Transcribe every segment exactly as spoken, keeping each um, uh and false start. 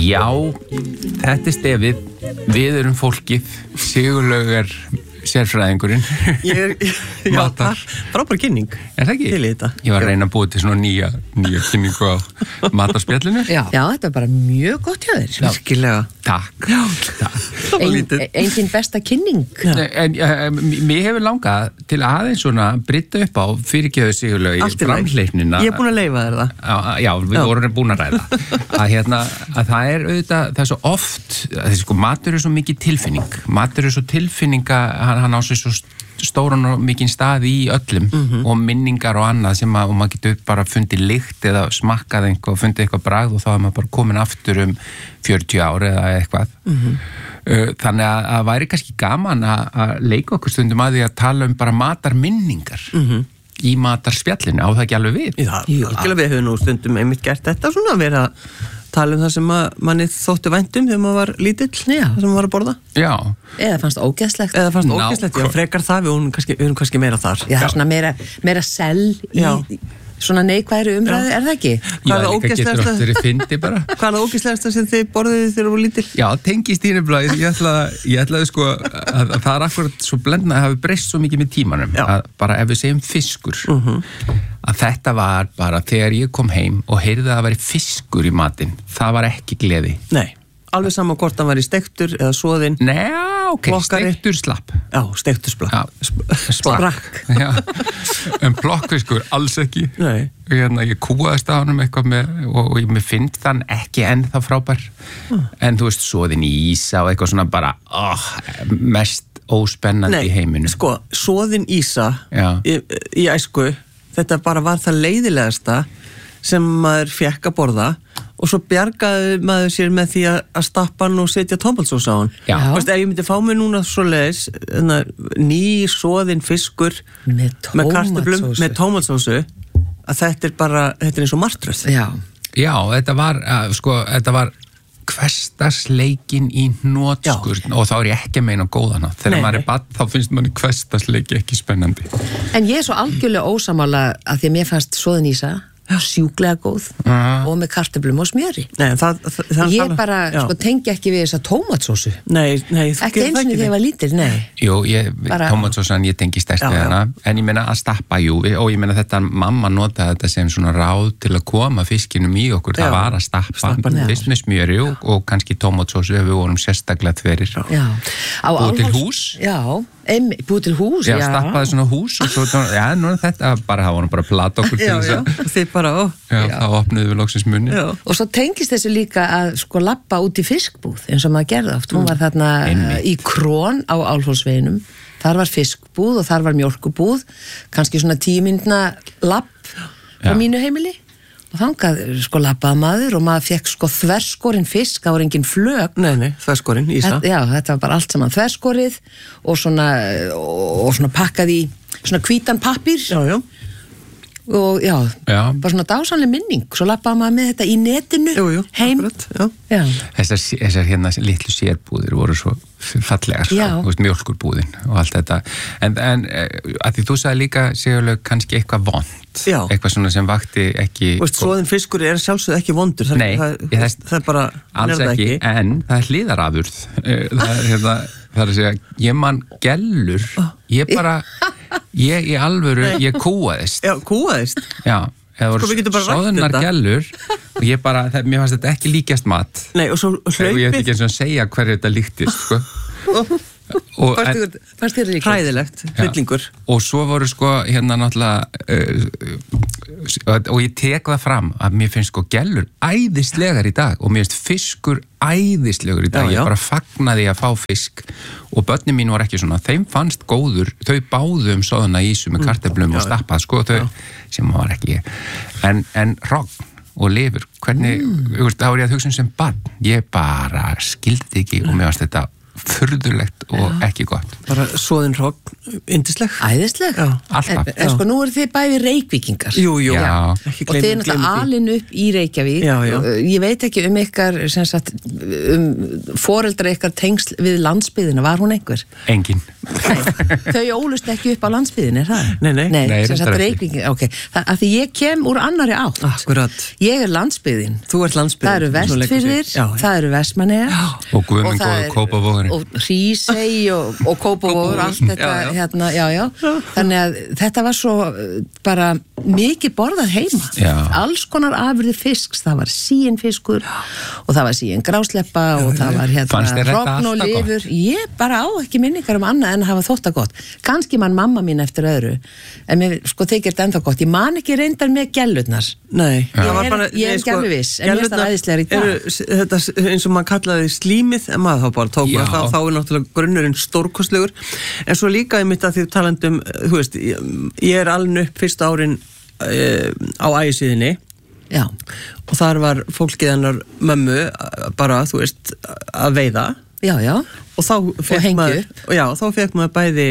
Já, þetta er stefið, við erum fólkið, Sigurlaug er sérfræðingurinn. Ég er, já, Matar. Frábær kynning. Er það ekki? Til í þetta. Ég var að reyna að búa til svona nýja, nýja kynningu á matarspjallinu. Já, já, þetta er bara mjög gott hjá þér. Virkilega. Takk. Takk. Ein, Engin besta kynning. En uh, mér hefur langað til aðeins svona brytta upp á fyrirgefðu Sigurlaug í framhleypnina. Ég er búin að leyfa þér það. Já, já við já. vorum búin að ræða. að, hérna, að það er auðvitað, það er svo oft, þessi sko, matur er svo mikið tilfinning. Matur er svo tilfinninga, hann, hann á sig svo stóran og mikinn stað í öllum mm-hmm. og minningar og annað sem að, og maður getur bara fundið lykt eða smakkað einhvað og fundið eitthvað bragð og þá er maður bara komin aftur um fjörutíu ár eða eitthvað. Mm-hmm. Þannig að það væri kannski gaman að, að leika okkur stundum að því að tala um bara matarminningar mm-hmm. í matarspjallinu, á það ekki alveg við? Já, alveg við höfum nú stundum einmitt gert þetta svona að vera tala um það sem að manni þóttu væntum þegar maður var lítill, já. Það sem maður var að borða. Já. Eða fannst ógeðslegt. Eða fannst ógeðslegt, já, frekar það, við erum kannski, við erum kannski meira þar. Já, það er svona meira, meira sel í já. Svona neikvæðri umræðu, er það ekki? Já, líka getur oft verið fyndi bara. Hvað er það ógeðslegasta sem þið borðuðu þegar þú voru lítill? Já, tengist í nefnilega, ég ætlaði, ég ætlaði sko að, að það er akkurat svo blendna að hafi breyst svo mikið með tímanum, já. Að bara ef við segjum fiskur, uh-huh. að þetta var bara þegar ég kom heim og heyrði að það væri fiskur í matinn, það var ekki gleði. Nei, alveg sama hvort hann var í steiktur eða soðinn. Nei, ok, Plokkari. Steiktur slapp. Já, steiktur slapp. Sprakk. Já, en plokkfiskur alls ekki. Nei. Hérna, ég kúaðist á honum eitthvað með, og, og ég með finnst þann ekki ennþá frábær. Mm. En þú veist, soðinn í ísa og eitthvað svona bara, oh, mest óspennandi Nei, í heiminu. Nei, sko, soðinn ísa í, í æsku, þetta bara var það leiðilegasta sem maður fekk að borða og svo bjargaði maður sér með því að stappa hann og setja tómatsós á hann. Já. Veist, ef ég myndi fá mig núna svoleiðis, ný soðinn fiskur með, með kartöflum, með tómatsósu, að þetta er bara, þetta er eins og martröð. Já. Já, þetta var, sko, þetta var hversdagsleikin í hnotskurn og þá er ég ekki að meina góðana. Þegar nei, maður er barn, þá finnst manni hversdagsleiki ekki spennandi. En ég er svo algjörlega ósamála að því að mér fannst soðin ísa sjúklega góð uh-huh. og með kartöflum og smjöri. Nei, það, það, það, ég bara sko, tengi ekki við þessa tómatsósu. Nei, nei. Ekki eins og þegar ég var lítil, nei. Jú, bara... tómatsósan ég tengi stærst við hana, en ég meina að stappa, jú, og ég meina þetta, mamma notaði þetta sem svona ráð til að koma fiskinum í okkur, já. Það var að stappa, stappa fyrst með smjöri og, og kannski tómatsósu ef við vorum sérstaklega þverir. Já. Og til hús. Já. Búið til hús, já. Já, stappaði svona hús og svo, já, nú er þetta bara, það voru bara að plata okkur til þess að þið bara, ó. Já, já. Þá opnuðu við loksins munni. Já. Og svo tengist þessu líka að sko labba út í fiskbúð, eins og maður gerði oft. Hún var þarna Einmitt. Í Krón á Álfhólsveginum. Þar var fiskbúð og þar var mjólkubúð. Kannski svona tíu mínútna labb á mínu heimili. Og þangað sko labbaði maður og maður fekk sko þverskorinn fisk, það var engin flög. Nei, nei, þverskorinn, ísa. Þetta, já, þetta var bara allt saman þverskorið og svona, og svona pakkað í svona hvítan pappír. Já, já. Og já, já, bara svona dásanlega minning. Svo labbaði maður með þetta í netinu jú, jú, heim. Akkurat, já. Já. Þessar, þessar hérna litlu sérbúðir voru svo fallegar, sko, mjólkurbúðin og allt þetta. En, en að því þú sagði líka, Sigurlaug, kannski eitthvað vond. Já. Eitthvað svona sem vakti ekki... Þú veist, svoðin fiskur er sjálfsögð ekki vondur. Það, Nei, það, ég, þess, það er bara... Alls ekki, ekki, en það er hliðarafurð. Það er hérna, það er að segja, ég man gellur, ég bara... Ég í alvöru, ég kúaðist. Já, kúaðist? Já, það voru sko, sóðunar gellur og ég bara, það, mér fannst þetta ekki líkjast mat. Nei, og svo hlaupið. Og ég ætti ekki eins og að segja hverju þetta líktist, sko. Fannst þér líka? Hræðilegt, hryllingur. Og svo voru sko, hérna náttúrulega, uh, og ég tek það fram að mér finnst sko gellur æðislegar í dag og mér finnst fiskur æðislegur í dag. Já, já. Ég bara fagnaði að fá fisk og börnin mín var ekki svona, þeim fannst góður, þau báðu um soðuna ísu með kartöflum mm, og stappað, sko, þau, já. Sem var ekki, en, en rogn og lifur, hvernig, mm. þá er ég að hugsa sem barn, ég bara skildi ekki og mér fannst þetta furðulegt og ekki gott. Bara soðin hrogn, yndisleg. Æðisleg. Já, alltaf. En, en sko nú eru þið bæði Reykvíkingar. Jú, jú. Já. Og þið er náttúrulega alin upp í Reykjavík. Já, já. Ég veit ekki um ykkar, sem sagt, um foreldra ykkar tengsl við landsbyðina. Var hún einhver? Engin. Nei, þau ólust ekki upp á landsbyðin, er það? Nei, nei. Nei, Nei, sem sagt reyndar ekki. Reykvíking, ok. Það, að því ég kem úr annari átt. Akkurat. Ég er landsbyðin. Þú ert landsbyðin. Það eru Vestfirðir, það eru Vestmannaeyjar. Og Guðmund og Kópavogurinn. Og Hrísey og, og Kópavogur, allt þetta, já, já. hérna, já, já. Þannig að þetta var svo bara mikið borðað heima. Já. Alls konar afurði fisks, það var síinfiskur og það var síin grásleppa og það var Fannst þér hérna þetta hrogn og alltaf gott? lifur. Ég bara á ekki minningar um annað en að hafa þótt að gott. Kanski man mamma mín eftir öðru, en mér sko þykir þetta ennþá gott. Ég man ekki reyndar með gellurnar. Nei. Ég er, ég er ekki alveg viss, en mér finnst það æðislegar í dag. Eru þetta eins og maður kallaði slímið, en maður þá bara tók Já. þá, þá er náttúrulega grunnurinn stórkostlegur. En svo líka ég mitt að því talandum, þú veist, ég, ég er alveg upp fyrsta árin uh, á ægisíðinni. Já. Og þar var fólkið hennar mömmu bara, þú veist, að veiða. Já, já. Og þá fekk hengi maður, upp. og já, þá fekk maður bæði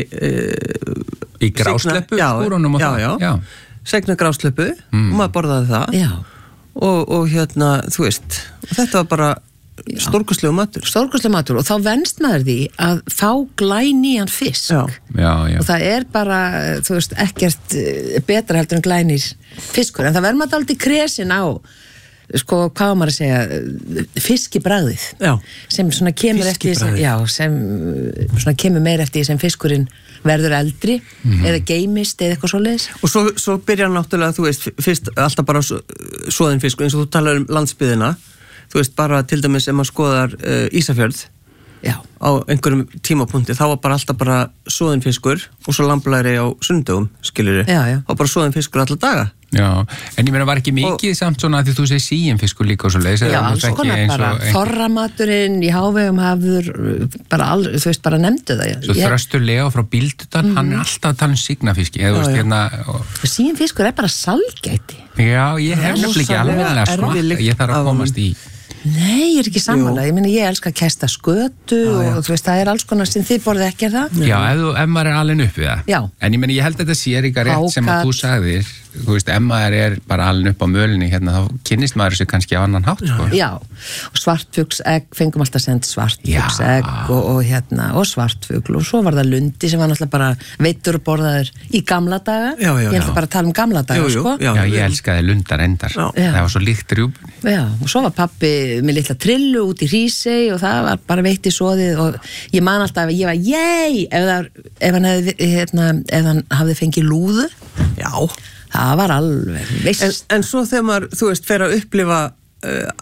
uh, Í grásleppu já, skúrunum og já, það. já, Já. segna grásleppu mm. og maður borðaði það. Já. Og, og hérna, þú veist, og þetta var bara stórkostlegu matur. Stórkostlega matur og þá venst maður því að fá glænýjan fisk. Já. Já, já. Og það er bara, þú veist, ekkert betra heldur en glænýr fiskur, en það verður maður aldrei kresin á, sko, hvað á maður að segja, fiskibragðið. Já. Sem svona kemur eftir, sem, já, sem svona kemur meir eftir sem fiskurinn verður eldri, mm-hmm. eða geymist eða eitthvað svoleiðis. Og svo, svo byrjar náttúrulega, þú veist, fyrst alltaf bara soðin fiskur, eins og þú talar um landsbyðina, þú veist, bara til dæmis ef maður skoðar uh, Ísafjörð Já. Á einhverjum tímapunkti, þá var bara alltaf bara soðin fiskur og svo lamblæri á sundugum, skilur Já, já. og bara soðin fiskur alla daga. Já, en ég meina var ekki mikið og, samt svona að því þú segir síinfiskur líka og svo leiðis. Já, alls konar bara, þorramaturinn í hávegum hafður, bara, all, þú veist, bara nefndu það. Svo ég... Þröstur Leo frá Bíldudal, mm. hann er alltaf að tala um signafiski, eða þú veist hérna... Og... Síinfiskur er bara salgæti. Já, ég hef nefnilega ekki alveg að smakka, ég þarf að komast í... Nei, ég er ekki sammála, ég meina ég elska að kæsta skötu já, já. Og þú veist, það er alls konar sem þið borðið ekki, er það? Já, ef, þú, ef maður er alveg upp við það. Já. En ég meina, ég held að þetta sé líka rétt Hákat. Sem að þú sagðir, þú veist, ef maður er bara alveg upp á mölinni hérna, þá kynnist maður þessu kannski á annan hátt, sko. Já, og svartfuglsegg, fengum alltaf sendt svartfuglsegg og, og hérna, og svartfugl og svo var það lundi sem var náttúrulega bara veittur og borðaður í gamla daga. Já, já, ég ætla bara að tala um gamla daga, jú, jú, sko. Já, já, ég elskaði lundar endar. Já. Það var svo líkt rjúb. Já, og svo var pappi með litla trillu út í Hrísey og það var bara veitt í soðið og ég man alltaf að ég var jæj ef, það, ef hann hefði, hérna, ef hann hafði fengið lúðu. Já. Það var alveg veist. En, en svo þegar maður, þú veist, fer að upplifa uh,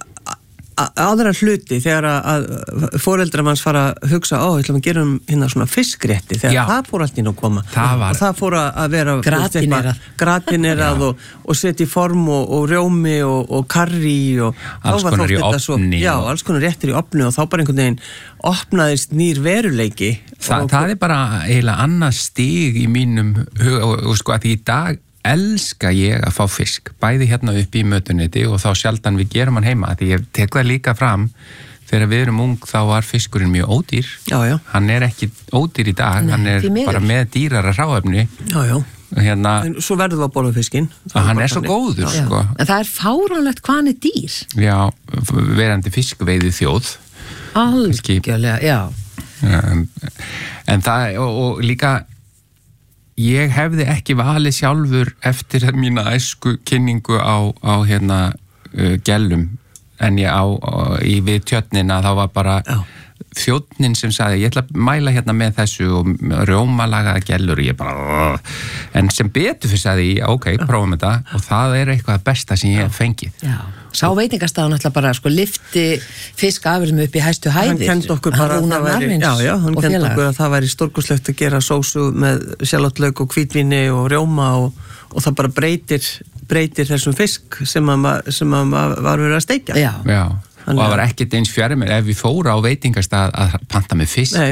aðra hluti þegar að foreldrar manns fara að hugsa, ó, ég ætlum að gera um hérna svona fiskrétti, þegar Já. Það fór allt inn að koma það var... og það fór að vera gratinerað, gratinerað og, og setja í form og, og rjómi og, og karrí og alls konar í opni já, og... alls konar réttir í opni og þá bara einhvern veginn opnaðist nýr veruleiki Þa, og... það er bara eiginlega annað stig í mínum huga og, og sko að því í dag elska ég að fá fisk, bæði hérna upp í mötuneti og þá sjaldan við gerum hann heima, því ég tek það líka fram þegar við erum ung þá var fiskurinn mjög ódýr, já, já. Hann er ekki ódýr í dag, Nei, hann er bara með dýrara hráefni já, já. Hérna, en svo verðum við að borða fiskinn hann er svo góður já. Sko. En það er fáránlegt hvað hann er dýr já, verandi fiskveiði þjóð algjörlega, já en, en það og, og líka ég hefði ekki valið sjálfur eftir mína æsku kynningu á, á hérna uh, gellum en ég á, á í við tjörnina þá var bara Já. þjónnin sem sagði ég ætla að mæla hérna með þessu og rjómalagaða gellur og ég bara en sem betur fyrir sagði ég ok, prófum þetta og það er eitthvað besta sem ég hef fengið Já. Sá veitingastafan alltaf bara sko lifti fiskafurðum upp í hæstu hæðir. Hann kent okkur bara að það væri, já, já, hann kent okkur að það væri stórkoslegt að gera sósu með sjalotlauk og hvítvíni og rjóma og, og það bara breytir, breytir þessum fisk sem að, sem að var verið að steikja. Já. Já. Og það var ekkert eins fjari mér ef við fóra á veitingastað að panta með fisk. Nei,